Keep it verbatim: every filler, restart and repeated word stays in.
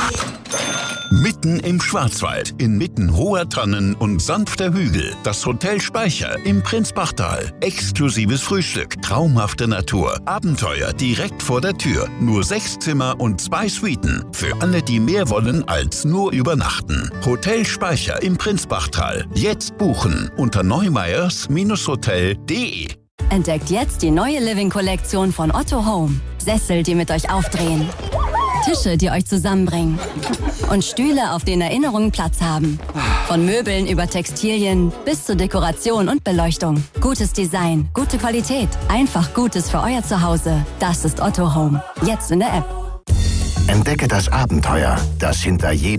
Mitten im Schwarzwald, inmitten hoher Tannen und sanfter Hügel, das Hotel Speicher im Prinzbachtal. Exklusives Frühstück, traumhafte Natur, Abenteuer direkt vor der Tür. Nur sechs Zimmer und zwei Suiten. Für alle, die mehr wollen als nur übernachten. Hotel Speicher im Prinzbachtal. Jetzt buchen unter neumeyers Hotel punkt de. Entdeckt jetzt die neue Living-Kollektion von Otto Home. Sessel, die mit euch aufdrehen. Tische, die euch zusammenbringen. Und Stühle, auf denen Erinnerungen Platz haben. Von Möbeln über Textilien bis zu Dekoration und Beleuchtung. Gutes Design, gute Qualität. Einfach Gutes für euer Zuhause. Das ist Otto Home. Jetzt in der App. Entdecke das Abenteuer, das hinter jedem